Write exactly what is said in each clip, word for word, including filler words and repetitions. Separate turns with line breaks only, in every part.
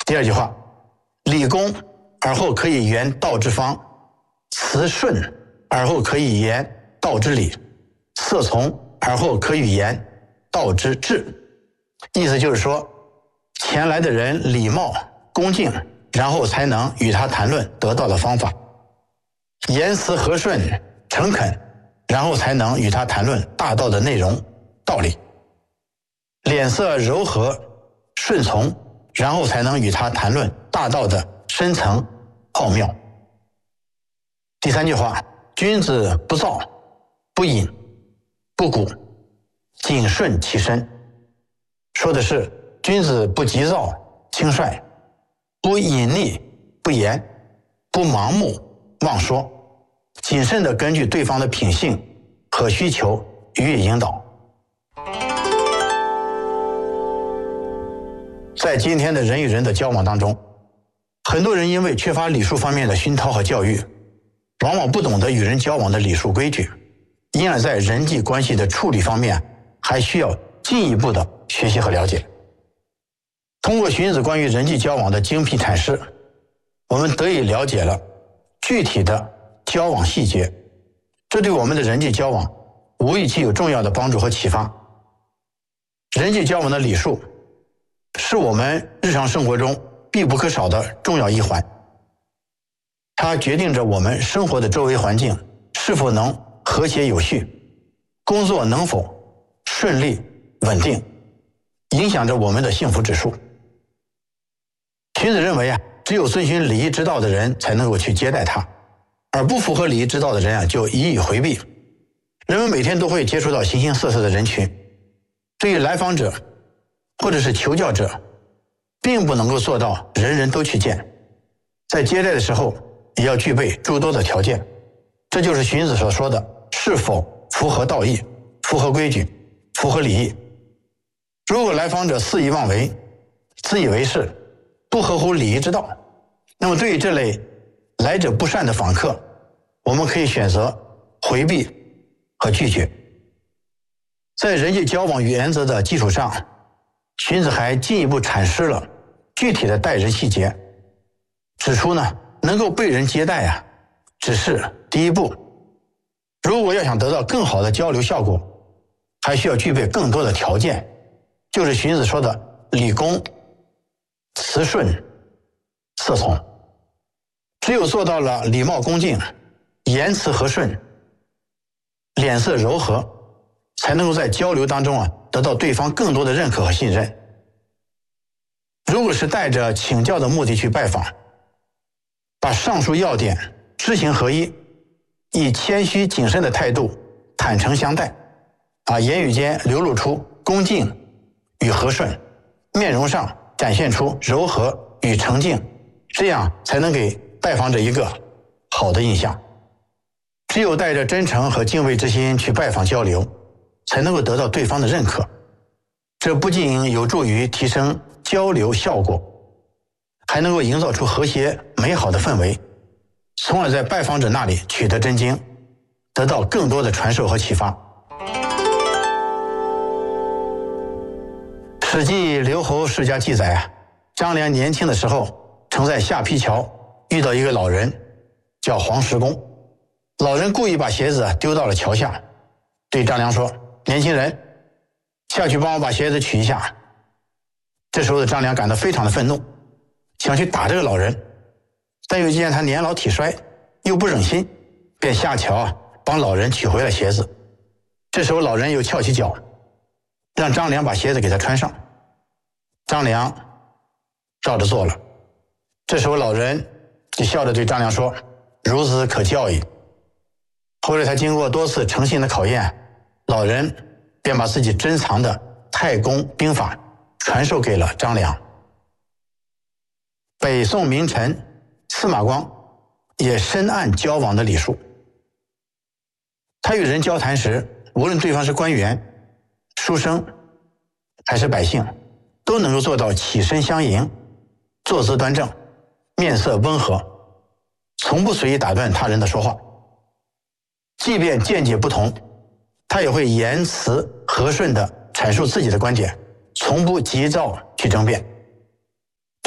第二句话，理恭而后可以言道之方，辞顺而后可以言道之理，色从而后可以言道之治。意思就是说，前来的人礼貌恭敬，然后才能与他谈论得道的方法；言辞和顺诚恳，然后才能与他谈论大道的内容道理；脸色柔和顺从，然后才能与他谈论大道的深层奥妙。第三句话，君子不躁不隐不鼓，谨顺其身，说的是君子不急躁轻率，不隐匿不言，不盲目妄说，谨慎地根据对方的品性和需求予以引导。在今天的人与人的交往当中，很多人因为缺乏礼数方面的熏陶和教育，往往不懂得与人交往的礼数规矩，因而在人际关系的处理方面还需要进一步的学习和了解。通过荀子关于人际交往的精辟阐释，我们得以了解了具体的交往细节，这对我们的人际交往无疑具有重要的帮助和启发。人际交往的礼数是我们日常生活中必不可少的重要一环，它决定着我们生活的周围环境是否能和谐有序，工作能否顺利稳定，影响着我们的幸福指数。荀子认为啊，只有遵循礼仪之道的人才能够去接待他，而不符合礼仪之道的人啊，就予以回避。人们每天都会接触到形形色色的人群，对于来访者或者是求教者，并不能够做到人人都去见，在接待的时候也要具备诸多的条件，这就是荀子所说的是否符合道义、符合规矩、符合礼义。如果来访者肆意妄为、自以为是，不合乎礼仪之道，那么对于这类来者不善的访客，我们可以选择回避和拒绝。在人际交往原则的基础上，荀子还进一步阐释了具体的待人细节，指出呢，能够被人接待啊，只是第一步。如果要想得到更好的交流效果，还需要具备更多的条件，就是荀子说的礼恭、辞顺、色从。只有做到了礼貌恭敬、言辞和顺、脸色柔和，才能够在交流当中啊，得到对方更多的认可和信任。如果是带着请教的目的去拜访，把上述要点知行合一，以谦虚谨慎的态度坦诚相待，啊，言语间流露出恭敬与和顺，面容上展现出柔和与诚敬，这样才能给拜访者一个好的印象。只有带着真诚和敬畏之心去拜访交流，才能够得到对方的认可。这不仅有助于提升交流效果，还能够营造出和谐美好的氛围，从而在拜访者那里取得真经，得到更多的传授和启发。史记刘侯世家记载啊，张良年轻的时候曾在下邳桥遇到一个老人，叫黄石公。老人故意把鞋子丢到了桥下，对张良说：“年轻人，下去帮我把鞋子取一下。”这时候的张良感到非常的愤怒，想去打这个老人，但又见他年老体衰，又不忍心，便下桥啊帮老人取回了鞋子。这时候老人又翘起脚，让张良把鞋子给他穿上。张良照着做了。这时候老人就笑着对张良说：“孺子可教矣。”后来他经过多次诚信的考验，老人便把自己珍藏的太公兵法传授给了张良。北宋名臣司马光也深谙交往的礼数，他与人交谈时，无论对方是官员、书生还是百姓，都能够做到起身相迎，坐姿端正，面色温和，从不随意打断他人的说话。即便见解不同，他也会言辞和顺地阐述自己的观点，从不急躁去争辩。对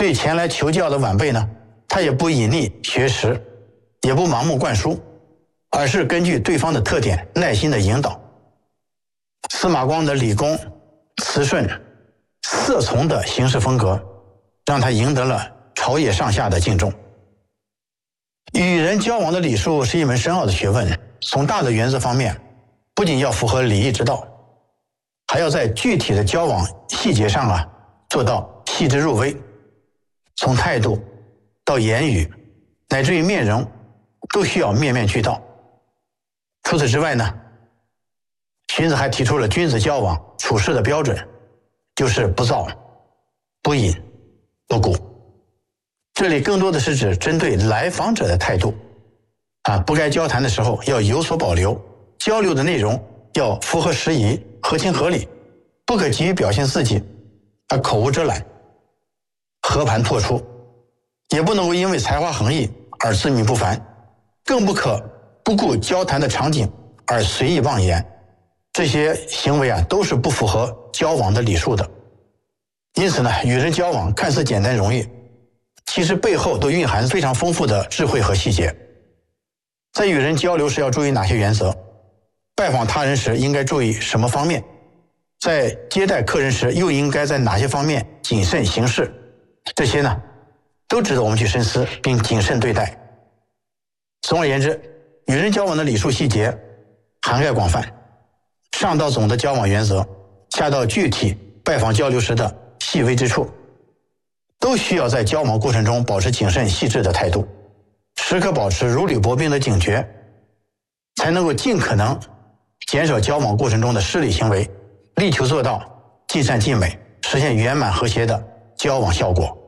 对前来求教的晚辈呢，他也不隐匿学识，也不盲目灌输，而是根据对方的特点耐心的引导。司马光的理工、辞顺、色从的行事风格，让他赢得了朝野上下的敬重。与人交往的礼数是一门深奥的学问，从大的原则方面，不仅要符合礼义之道，还要在具体的交往细节上啊做到细致入微，从态度到言语，乃至于面容，都需要面面俱到。除此之外呢，荀子还提出了君子交往处事的标准，就是不躁、不隐、不鼓。这里更多的是指针对来访者的态度啊，不该交谈的时候要有所保留，交流的内容要符合时宜、合情合理，不可急于表现自己而口无遮拦、和盘托出，也不能够因为才华横溢而自命不凡，更不可不顾交谈的场景而随意妄言。这些行为啊，都是不符合交往的礼数的。因此呢，与人交往看似简单容易，其实背后都蕴含非常丰富的智慧和细节。在与人交流时要注意哪些原则？拜访他人时应该注意什么方面？在接待客人时又应该在哪些方面谨慎行事？这些呢，都值得我们去深思并谨慎对待。总而言之，与人交往的礼数细节涵盖广泛，上到总的交往原则，下到具体拜访交流时的细微之处，都需要在交往过程中保持谨慎细致的态度，时刻保持如履薄冰的警觉，才能够尽可能减少交往过程中的失礼行为，力求做到尽善尽美，实现圆满和谐的交往效果。